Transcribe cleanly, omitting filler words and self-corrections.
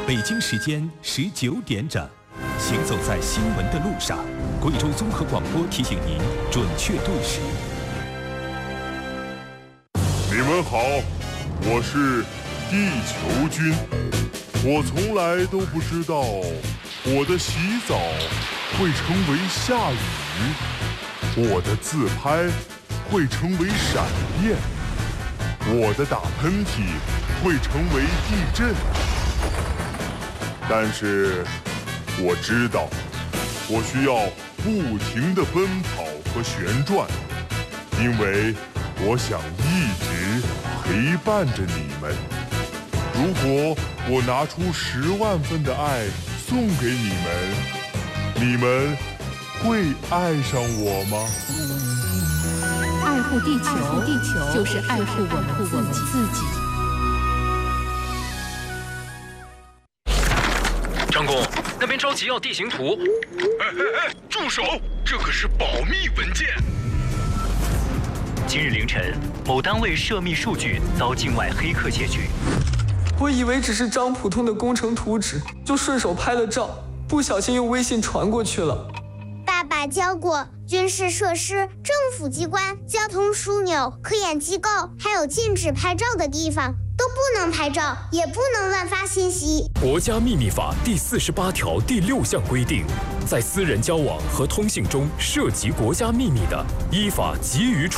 北京时间19点整，行走在新闻的路上，贵州综合广播提醒您准确对时。 你们好，我是地球君。我从来都不知道我的洗澡会成为下雨，我的自拍会成为闪电，我的打喷嚏会成为地震。但是我知道，我需要不停地奔跑和旋转，因为我想一直陪伴着你们。如果我拿出10万份的爱送给你们，你们会爱上我吗？ 爱护地球，就是爱护我们自己。 张工，那边着急要地形图。 住手！这可是保密文件。 今日凌晨，某单位涉密数据遭境外黑客窃取。 我以为只是张普通的工程图纸，就顺手拍了照，不小心用微信传过去了。 爸爸教过，军事设施、政府机关、交通枢纽、科研机构，还有禁止拍照的地方，都不能拍照，也不能乱发信息。 国家秘密法第48条第6项规定，在私人交往和通信中涉及国家秘密的，依法给予处